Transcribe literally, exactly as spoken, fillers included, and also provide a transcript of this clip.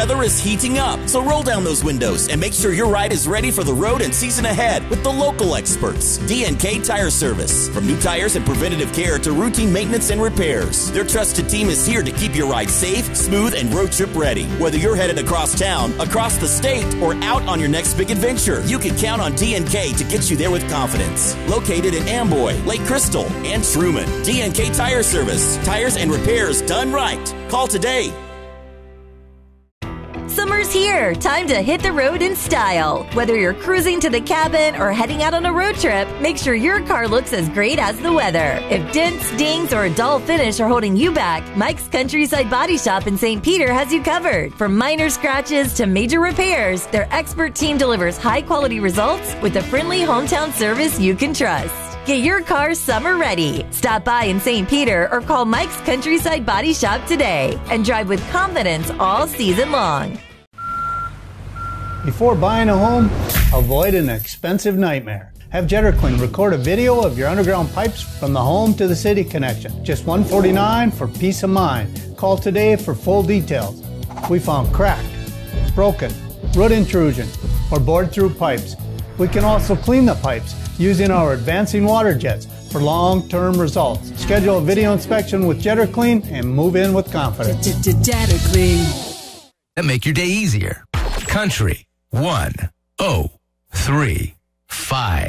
weather is heating up, so roll down those windows and make sure your ride is ready for the road and season ahead with the local experts, D and K Tire Service. From new tires and preventative care to routine maintenance and repairs, their trusted team is here to keep your ride safe, smooth, and road trip ready. Whether you're headed across town, across the state, or out on your next big adventure, you can count on D and K to get you there with confidence. Located in Amboy, Lake Crystal, and Truman, D and K Tire Service. Tires and repairs done right. Call today. Summer's here. Time to hit the road in style. Whether you're cruising to the cabin or heading out on a road trip, make sure your car looks as great as the weather. If dents, dings, or a dull finish are holding you back, Mike's Countryside Body Shop in Saint Peter has you covered. From minor scratches to major repairs, their expert team delivers high-quality results with a friendly hometown service you can trust. Get your car summer ready. Stop by in Saint Peter or call Mike's Countryside Body Shop today and drive with confidence all season long. Before buying a home, avoid an expensive nightmare. Have JetterClean record a video of your underground pipes from the home to the city connection. Just one hundred forty-nine dollars for peace of mind. Call today for full details. We found cracked, broken, root intrusion, or bored through pipes. We can also clean the pipes using our advancing water jets for long-term results. Schedule a video inspection with JetterClean and move in with confidence. JetterClean. That make your day easier. Country one oh three five.